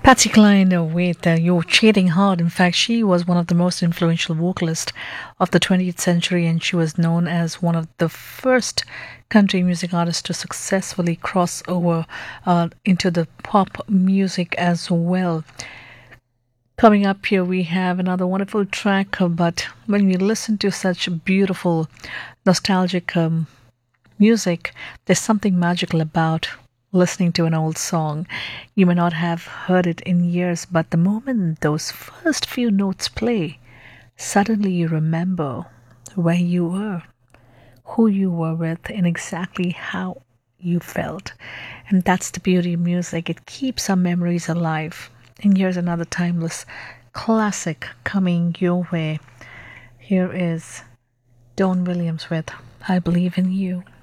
Patsy Cline with You're Cheating Hard. In fact, she was one of the most influential vocalists of the 20th century, and she was known as one of the first country music artists to successfully cross over into the pop music as well. Coming up here, we have another wonderful track, but when we listen to such beautiful, nostalgic music, there's something magical about listening to an old song. You may not have heard it in years, but the moment those first few notes play, suddenly you remember where you were, who you were with, and exactly how you felt. And that's the beauty of music. It keeps our memories alive. And here's another timeless classic coming your way. Here is Don Williams with I Believe in You.